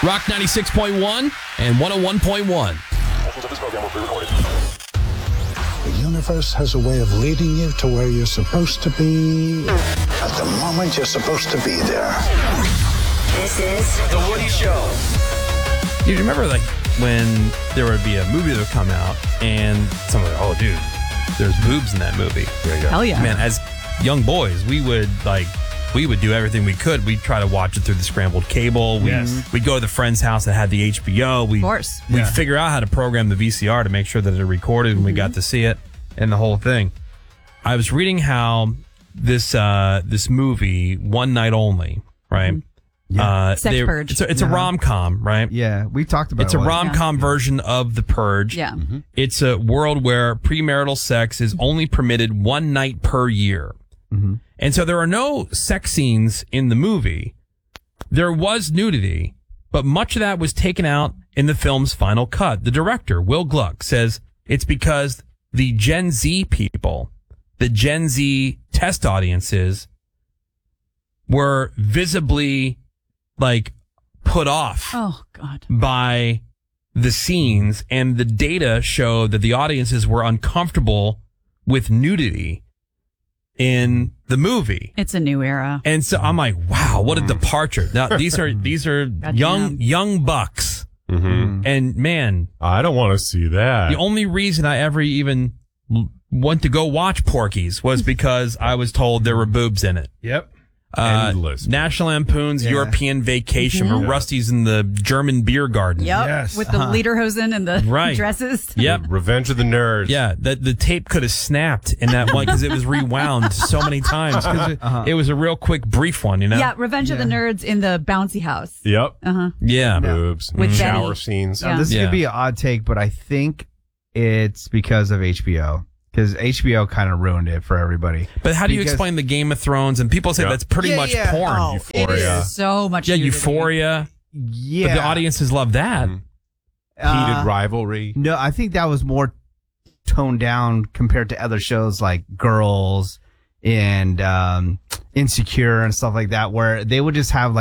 Rock 96.1 and 101.1. Portions of this program will be recorded. The universe has a way of leading you to where you're supposed to be at the moment you're supposed to be there. This is The Woody Show. You remember, like, when there would be a movie that would come out and someone would, oh, dude, there's boobs in that movie. Hell yeah. Man, as young boys, we would do everything we could. We'd try to watch it through the scrambled cable. We'd go to the friend's house that had the HBO. Of course. We'd figure out how to program the VCR to make sure that it recorded and we got to see it and the whole thing. I was reading how this movie, One Night Only, right? Sex Purge. It's a rom-com, right? Yeah, we talked about It's a rom-com version of The Purge. Yeah. It's a world where premarital sex is only permitted one night per year. And so there are no sex scenes in the movie. There was nudity, but much of that was taken out in the film's final cut. The director, Will Gluck, says it's because the Gen Z people, the Gen Z test audiences, were visibly, like, put off Oh, God. by the scenes, and the data show that the audiences were uncomfortable with nudity in the movie. It's a new era. And so I'm like, wow, what a departure. Now these are young bucks. And man, I don't want to see that. the only reason I ever even went to go watch Porky's was because I was told there were boobs in it. Yep. Endless. National Lampoon's European Vacation, where Rusty's in the German beer garden. Yep. Yes. With the lederhosen and the Right. dresses. Yep. Revenge of the Nerds. Yeah, the tape could have snapped in that one because it was rewound so many times. 'Cause it was a real quick, brief one, you know? Yeah, Revenge of the Nerds in the bouncy house. Yep. Yeah. Boobs. With shower Betty. scenes. Yeah. This Yeah. could be an odd take, but I think it's because of HBO. Because HBO kind of ruined it for everybody. But how do you Because- explain the Game of Thrones? And people say Yeah. that's pretty much porn. Oh, it Euphoria. is so much Yeah, nudity. Euphoria. Yeah. But the audiences love that. Heated rivalry. No, I think that was more toned down compared to other shows like Girls and Insecure and stuff like that, where they would just have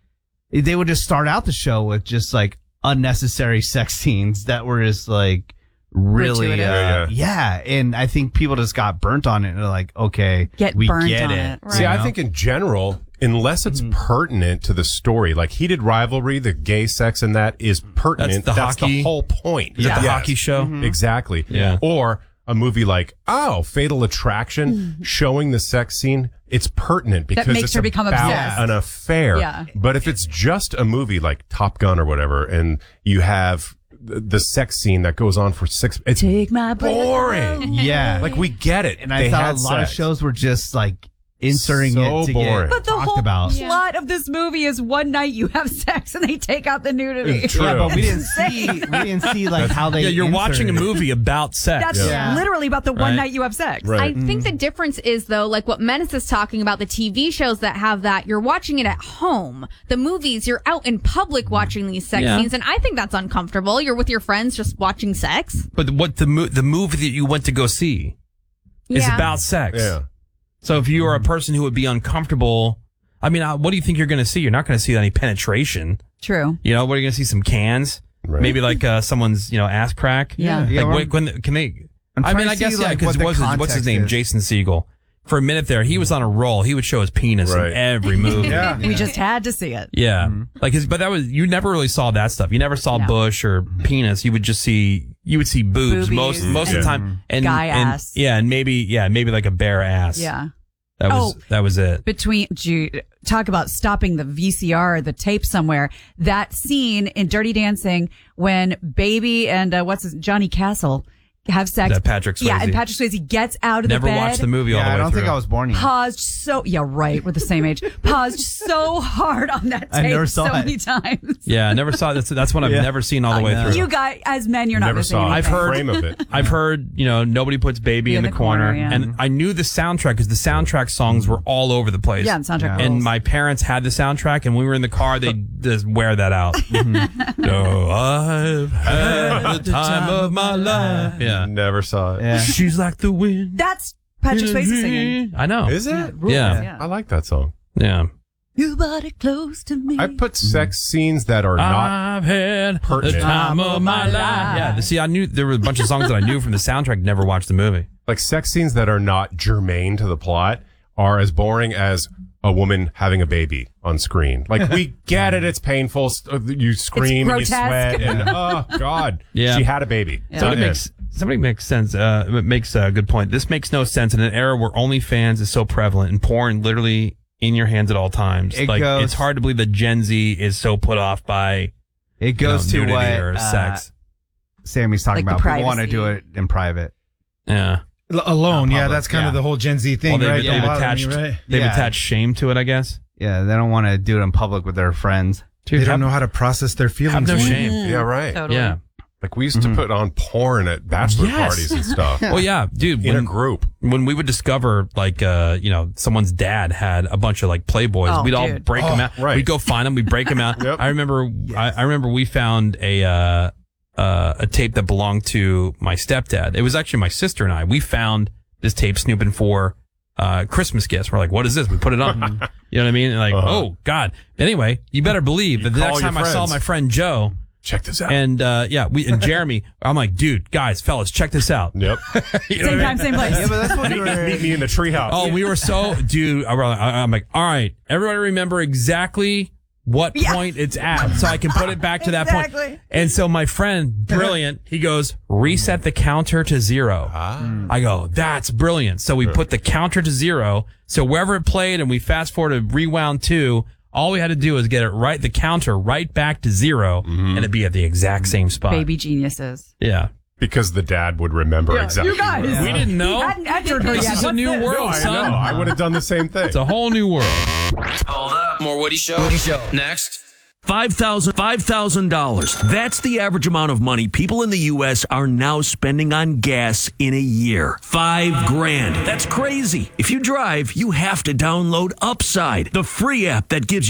they would just start out the show with just like unnecessary sex scenes that were just like really, Gratuitous. yeah. And I think people just got burnt on it and they're like, okay, we burnt get on it. it. Right. See, I know? think in general, unless it's pertinent to the story, like Heated Rivalry, the gay sex in that is pertinent. That's the That's hockey- the whole point. Is it the Yes. hockey show? Exactly. Yeah. Or a movie like, Fatal Attraction, showing the sex scene, it's pertinent because makes it's her become about obsessed. an affair. Yeah. But if it's just a movie like Top Gun or whatever, and you have the sex scene that goes on for it's Take my breath boring. Yeah. Like, we get it. And I They thought had a lot of sex. shows were just like inserting So it to boring. get But the talked whole about. plot of this movie is one night you have sex and they take out the nudity. True. Yeah, but we didn't see like how they. Yeah, you're watching a inserted it. movie about sex. That's Yeah. literally about the one Right. night you have sex. Right. I think the difference is, though, like what Menace is talking about, the TV shows that have that, you're watching it at home. The movies, you're out in public watching these sex Yeah. scenes, and I think that's uncomfortable. You're with your friends just watching sex. But what the movie that you went to go see is Yeah. about sex. Yeah. So if you are a person who would be uncomfortable, I mean, what do you think you're going to see? You're not going to see any penetration. True. You know, what are you going to see? Some cans? Right. Maybe like someone's, ass crack? Yeah. Yeah, Like, when can they? I'm I trying mean, to I guess, see, like, because what the what's his context name? is. Jason Segel. For a minute there, he was on a roll. He would show his penis Right. in every movie. We just had to see it. Yeah. But that was, you never really saw that stuff. You never saw No. bush or penis. You would see boobs Boobies most of the and time. And guy ass. Yeah. And maybe like a bare ass. Yeah. That was it. Talk about stopping the VCR or the tape somewhere. That scene in Dirty Dancing when Baby and Johnny Castle have sex. That Patrick Swayze. Yeah, and Patrick Swayze gets out of Never the bed. watched the movie all the Yeah, way I don't through. think I was born yet. Paused so we're the same age. Paused so hard on that I tape never so saw it. many times. Yeah, I never saw that. That's one I've Yeah. never seen all the way I know. through. You guys, as men, you're not Never missing saw it. I've anything. heard frame of it. I've heard, nobody puts baby in the corner. yeah. And I knew the soundtrack because the soundtrack songs were all over the place. Yeah, the soundtrack And rules. my parents had the soundtrack, and when we were in the car, they just wear that out. No, I've had the time of my life. Yeah. Never saw it. Yeah. She's like the wind. That's Patrick Swayze singing. I know. Is it? Yeah. I like that song. Yeah. You body close to me. I put sex scenes that are not I've had the pertinent. time of my life. Yeah, see, I knew there were a bunch of songs that I knew from the soundtrack. Never watched the movie. Like sex scenes that are not germane to the plot are as boring as a woman having a baby on screen. Like, we get it. It's painful. You scream and you sweat. And, oh, God. Yeah. She had a baby. Yeah. Somebody makes sense. Makes a good point. This makes no sense in an era where OnlyFans is so prevalent and porn literally in your hands at all times. It's hard to believe that Gen Z is so put off by It goes to nudity what or sex. Sammy's talking Like the about. People want to privacy. do it in private. Yeah. Alone, yeah, public, that's kind of yeah. the whole Gen Z thing, Well, right? they've Don't bother attached me, right? they've Yeah. attached shame to it, I guess. Yeah, they don't want to do it in public with their friends. Dude, They don't know how to process their have feelings. no man. shame. Yeah, right. Totally. Yeah. Like, we used to put on porn at bachelor Yes. parties and stuff. Well, yeah, dude. In a group. When we would discover, like, someone's dad had a bunch of like Playboys, Oh, we'd all dude. break them out. right. We'd go find them. We'd break them out. Yep. I remember we found a tape that belonged to my stepdad. It was actually my sister and I. We found this tape snooping for Christmas gifts. We're like, what is this? We put it on. You know what I mean? And like, oh God. Anyway, you better believe that the call next your time I saw friends. my friend Joe Check this out. and and Jeremy, I'm like, dude, guys, fellas, check this out. Yep. You know Same what I time, mean? same place. Yeah, but that's what Meet me in the treehouse. Oh, we were so, dude. I'm like, all right, everybody remember exactly what point it's at so I can put it back to that point. Exactly. And so my friend, brilliant, he goes, reset the counter to 0. I go, that's brilliant. So we put the counter to 0. So wherever it played and we fast forward to rewound 2, all we had to do was get it right, the counter right back to 0 and it'd be at the exact same spot. Baby geniuses. Yeah. Because the dad would remember exactly. You guys. where- We didn't know. He hadn't entered her This yet. is a What's new this? world, I son. know. I would have done the same thing. It's a whole new world. Hold up. More Woody Show. Next. $5,000. That's the average amount of money people in the U.S. are now spending on gas in a year. $5,000. That's crazy. If you drive, you have to download Upside, the free app that gives